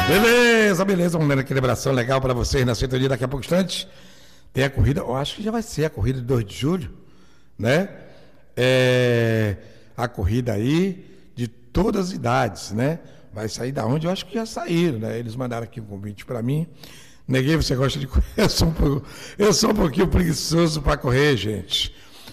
Beleza, beleza. Uma celebração legal para vocês na sintonia. Daqui a pouco instante tem a corrida, eu acho que já vai ser a corrida de 2 de julho, né? A corrida aí de todas as idades, né? Vai sair da onde? Eu acho que já saíram, né? Eles mandaram aqui um convite para mim. Neguei, você gosta de correr? Eu sou um pouquinho preguiçoso para correr, gente.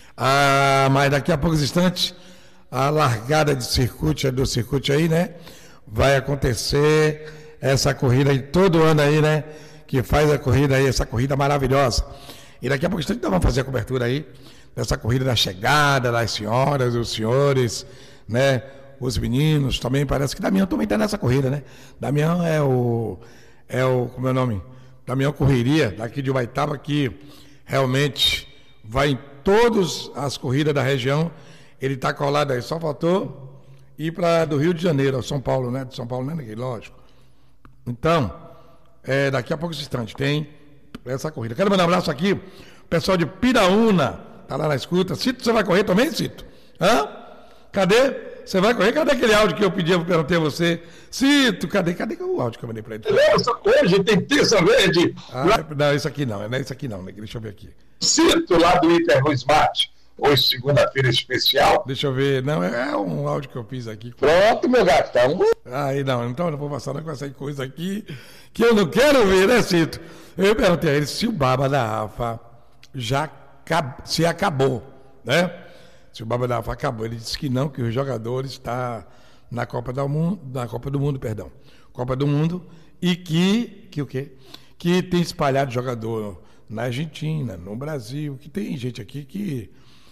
Mas daqui a poucos instantes, a largada do circuito aí, né? Vai acontecer essa corrida aí, todo ano aí, né? Que faz a corrida aí, essa corrida maravilhosa. E daqui a pouco instante nós vamos fazer a cobertura aí dessa corrida da chegada das senhoras, os senhores, né? Os meninos também, parece que Damião também está nessa corrida, né? Damião como é o nome? Damião Correria, daqui de Ubaitaba, que realmente vai em todas as corridas da região. Ele está colado aí, só faltou ir para do Rio de Janeiro, São Paulo, né? De São Paulo, né? Lógico. Então, daqui a poucos instantes tem essa corrida. Quero mandar um abraço aqui, o pessoal de Piraúna, tá lá na escuta. Cito, você vai correr também, Cito? Hã? Cadê? Você vai correr? Cadê aquele áudio que eu pedi, eu perguntei a você? Cito, cadê o áudio que eu mandei para ele? Hoje tem terça verde. Não, isso aqui não, não é isso aqui não, né? Deixa eu ver aqui. Cito lá do Interro Smart. Hoje, segunda-feira especial. Deixa eu ver. Não, é um áudio que eu fiz aqui. Pronto, meu gatão. Aí não, então eu não vou passar não com essa coisa aqui que eu não quero ver, né, Cito? Eu perguntei a ele se o Baba da AFA já se acabou, né? Se o Baba da AFA acabou. Ele disse que não, que os jogadores estão na Copa do Mundo, perdão. Copa do Mundo, e que o quê? Que tem espalhado jogador na Argentina, no Brasil, que tem gente aqui que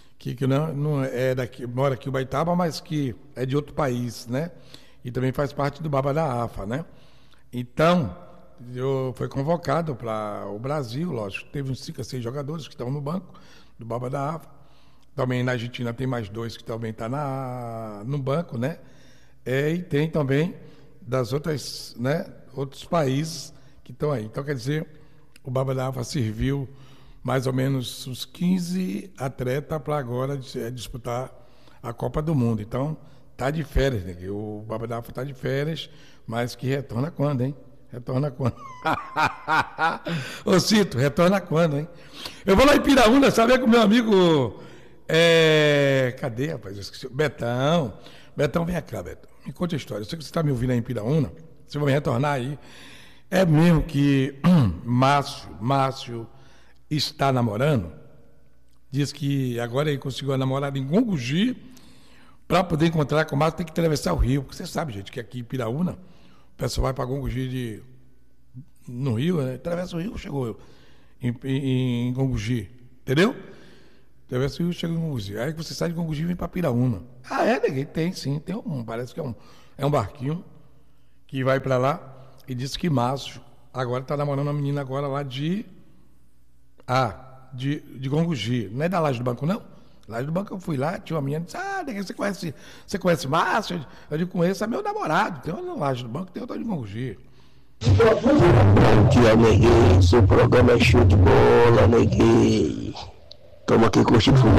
não é daqui, mora aqui em Ubaitaba, mas que é de outro país, né? E também faz parte do Baba da AFA, né? Então, foi convocado para o Brasil, lógico, teve uns 5 a 6 jogadores que estão no banco do Baba da AFA. Também na Argentina tem mais 2 que também estão no banco, né? E tem também das outras, né? Outros países que estão aí. Então, quer dizer, o Baba da AFA serviu mais ou menos uns 15 atletas para agora disputar a Copa do Mundo. Então, tá de férias, né? O Baba da AFA tá de férias, mas que retorna quando, hein? Retorna quando? Ô, Cito, retorna quando, hein? Eu vou lá em Piraúna, sabe, com o meu amigo... Cadê, rapaz? Eu esqueci. Betão, vem cá, Betão. Me conte a história. Eu sei que você está me ouvindo aí em Piraúna. Você vai me retornar aí. É mesmo que Márcio está namorando? Diz que agora ele conseguiu a namorada em Gongogi. Para poder encontrar com o Márcio tem que atravessar o rio. Porque você sabe, gente, que aqui em Piraúna o pessoal vai para Gongogi no rio, né? Atravessa o rio, chegou em Gongogi. Entendeu? Atravessa o rio, chega em Gongogi. Aí você sai de Gongogi e vem para Piraúna. Neguei? Tem sim. Tem parece que é um barquinho que vai para lá. E disse que Márcio agora está namorando uma menina agora lá de Gongogi. Não é da Laje do Banco, não? Laje do Banco eu fui lá, tinha uma menina que disse, você conhece Márcio? Eu digo, conheço, é meu namorado. Tem uma na Laje do Banco, tem outra de Gongogi. Bom dia, Neguei. Seu programa é show de bola, Neguei. Estamos aqui curtindo